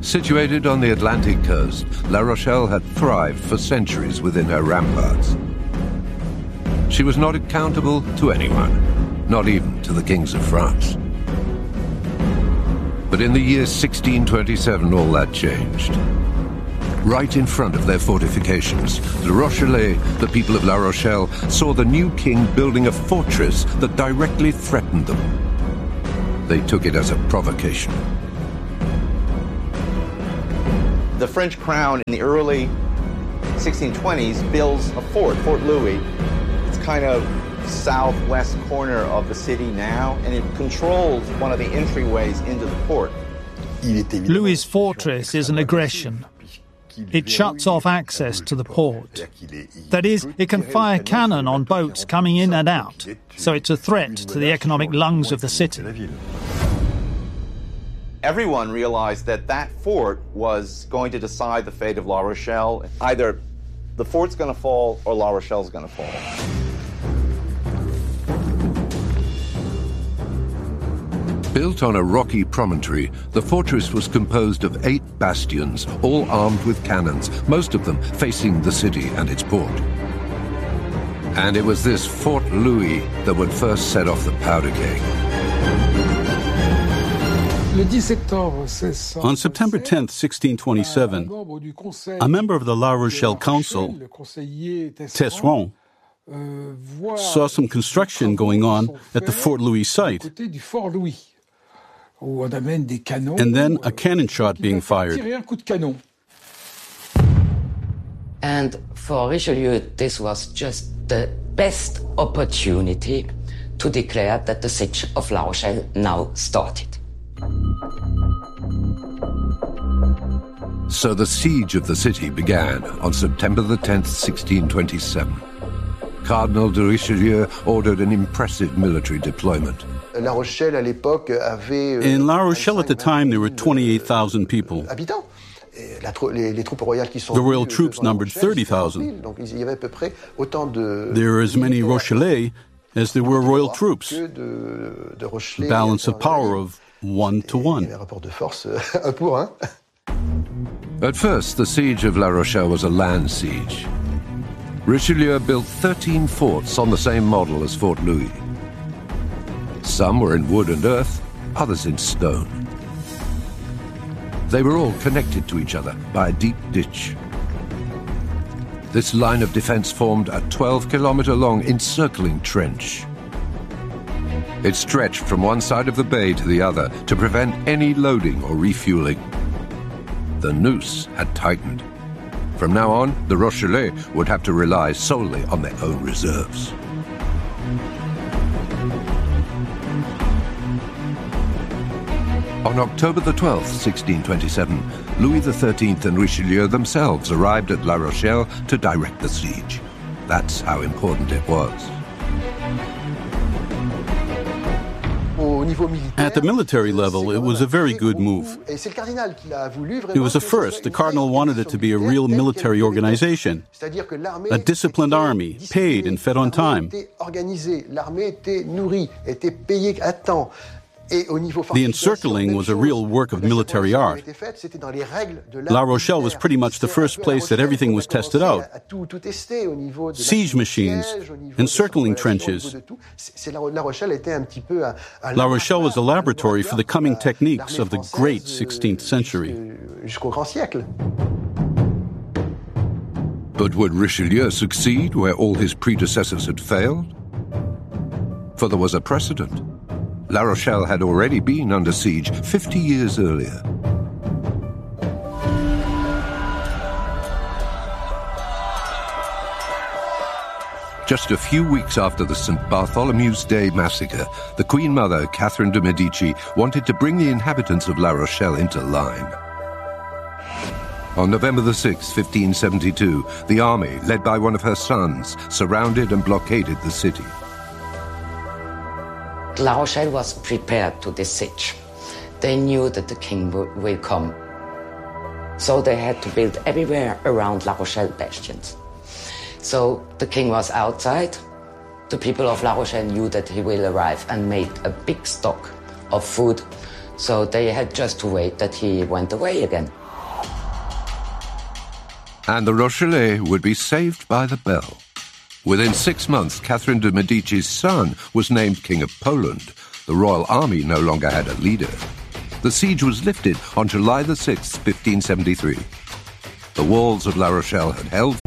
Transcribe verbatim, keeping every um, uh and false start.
Situated on the Atlantic coast, La Rochelle had thrived for centuries within her ramparts. She was not accountable to anyone, not even to the kings of France. But in the year sixteen twenty-seven, all that changed. Right in front of their fortifications, the Rochellais, the people of La Rochelle, saw the new king building a fortress that directly threatened them. They took it as a provocation. The French crown in the early sixteen twenties builds a fort, Fort Louis. It's kind of southwest corner of the city now, and it controls one of the entryways into the port. Louis's fortress is an aggression. It shuts off access to the port. That is, it can fire cannon on boats coming in and out, so it's a threat to the economic lungs of the city. Everyone realized that that fort was going to decide the fate of La Rochelle. Either the fort's going to fall or La Rochelle's going to fall. Built on a rocky promontory, the fortress was composed of eight bastions, all armed with cannons, most of them facing the city and its port. And it was this Fort Louis that would first set off the powder keg. On September tenth, sixteen twenty-seven, a member of the La Rochelle Council, Tesseron, saw some construction going on at the Fort Louis site, and then a cannon shot being fired. And for Richelieu, this was just the best opportunity to declare that the siege of La Rochelle now started. So the siege of the city began on September the tenth, sixteen twenty-seven. Cardinal de Richelieu ordered an impressive military deployment. In La Rochelle at the time, there were twenty-eight thousand people. The royal troops numbered thirty thousand. There were as many Rochellais as there were royal troops. A balance of power of one to one. At first, the siege of La Rochelle was a land siege. Richelieu built thirteen forts on the same model as Fort Louis. Some were in wood and earth, others in stone. They were all connected to each other by a deep ditch. This line of defense formed a twelve-kilometer-long encircling trench. It stretched from one side of the bay to the other to prevent any loading or refueling. The noose had tightened. From now on, the Rochellais would have to rely solely on their own reserves. On October the twelfth, sixteen twenty-seven, Louis the thirteenth and Richelieu themselves arrived at La Rochelle to direct the siege. That's how important it was. At the military level, it was a very good move. It was a first. The Cardinal wanted it to be a real military organization, a disciplined army, paid and fed on time. The encircling was a real work of military art. La Rochelle was pretty much the first place that everything was tested out. Siege machines, encircling trenches. La Rochelle was a laboratory for the coming techniques of the great sixteenth century. But would Richelieu succeed where all his predecessors had failed? For there was a precedent. La Rochelle had already been under siege fifty years earlier. Just a few weeks after the Saint Bartholomew's Day massacre, the Queen Mother, Catherine de' Medici, wanted to bring the inhabitants of La Rochelle into line. On November the sixth, fifteen seventy-two, the army, led by one of her sons, surrounded and blockaded the city. La Rochelle was prepared to this siege. They knew that the king will come. So they had to build everywhere around La Rochelle bastions. So the king was outside. The people of La Rochelle knew that he will arrive and made a big stock of food So they had just to wait that he went away again. And the Rochellais would be saved by the bell. Within six months, Catherine de' Medici's son was named King of Poland. The royal army no longer had a leader. The siege was lifted on July the sixth, fifteen seventy-three. The walls of La Rochelle had held